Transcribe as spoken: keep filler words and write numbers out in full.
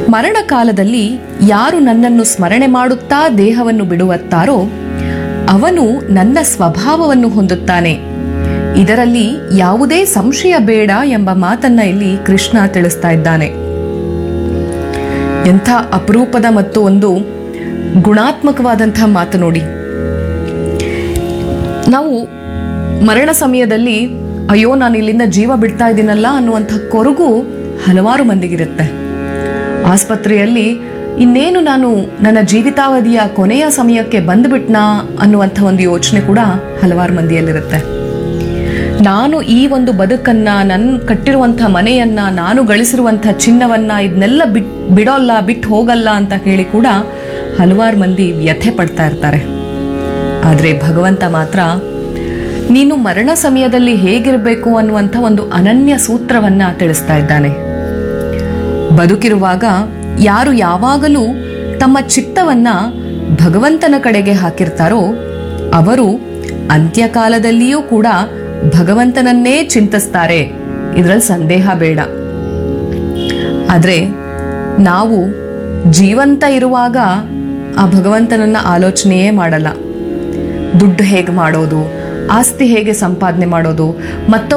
ಮರಣ ಕಾಲದಲ್ಲಿ ಯಾರು ನನ್ನನ್ನು ಸ್ಮರಣೆ ಮಾಡುತ್ತಾ ದೇಹವನ್ನು ಬಿಡುವತ್ತಾರೋ ಅವನು ನನ್ನ ಸ್ವಭಾವವನ್ನು ಹೊಂದುತ್ತಾನೆ. ಇದರಲ್ಲಿ ಯಾವುದೇ ಸಂಶಯ ಬೇಡ ಎಂಬ ಮಾತನ್ನ ಇಲ್ಲಿ ಕೃಷ್ಣ ತಿಳಿಸ್ತಾ ಇದ್ದಾನೆ. ಎಂಥ ಅಪರೂಪದ ಮತ್ತು ಒಂದು ಗುಣಾತ್ಮಕವಾದಂತಹ ಮಾತು ನೋಡಿ. ನಾವು ಮರಣ ಸಮಯದಲ್ಲಿ ಅಯ್ಯೋ ನಾನು ಇಲ್ಲಿಂದ ಜೀವ ಬಿಡ್ತಾ ಇದ್ದೀನಲ್ಲ ಅನ್ನುವಂಥ ಕೊರಗು ಹಲವಾರು ಮಂದಿಗಿರುತ್ತೆ. ಆಸ್ಪತ್ರೆಯಲ್ಲಿ ಇನ್ನೇನು ನಾನು ನನ್ನ ಜೀವಿತಾವಧಿಯ ಕೊನೆಯ ಸಮಯಕ್ಕೆ ಬಂದುಬಿಟ್ನಾ ಅನ್ನುವಂಥ ಒಂದು ಯೋಚನೆ ಕೂಡ ಹಲವಾರು ಮಂದಿಯಲ್ಲಿರುತ್ತೆ. ನಾನು ಈ ಒಂದು ಬದುಕನ್ನ, ನನ್ನ ಕಟ್ಟಿರುವಂಥ ಮನೆಯನ್ನ, ನಾನು ಗಳಿಸಿರುವಂಥ ಚಿನ್ನವನ್ನ ಇದನ್ನೆಲ್ಲ ಬಿಟ್ ಬಿಡೋಲ್ಲ ಬಿಟ್ಟು ಹೋಗಲ್ಲ ಅಂತ ಹೇಳಿ ಕೂಡ ಹಲವಾರು ಮಂದಿ ವ್ಯಥೆ ಪಡ್ತಾ ಇರ್ತಾರೆ. ಆದರೆ ಭಗವಂತ ಮಾತ್ರ ನೀನು ಮರಣ ಸಮಯದಲ್ಲಿ ಹೇಗಿರಬೇಕು ಅನ್ನುವಂಥ ಒಂದು ಅನನ್ಯ ಸೂತ್ರವನ್ನ ತಿಳಿಸ್ತಾ ಇದ್ದಾನೆ. ಬದುಕಿರುವಾಗ ಯಾರು ಯಾವಾಗಲೂ ತಮ್ಮ ಚಿತ್ತವನ್ನ ಭಗವಂತನ ಕಡೆಗೆ ಹಾಕಿರ್ತಾರೋ ಅವರು ಅಂತ್ಯಕಾಲದಲ್ಲಿಯೂ ಕೂಡ ಭಗವಂತನನ್ನೇ ಚಿಂತಿಸ್ತಾರೆ. ಇದರಲ್ಲಿ ಸಂದೇಹ ಬೇಡ. ಆದರೆ ನಾವು ಜೀವಂತ ಇರುವಾಗ ಆ ಭಗವಂತನನ್ನ ಆಲೋಚನೆಯೇ ಮಾಡಲ್ಲ. ದುಡ್ಡು ಹೇಗೆ ಮಾಡೋದು, ಆಸ್ತಿ ಹೇಗೆ ಸಂಪಾದನೆ ಮಾಡೋದು, ಮತ್ತೊಬ್ಬ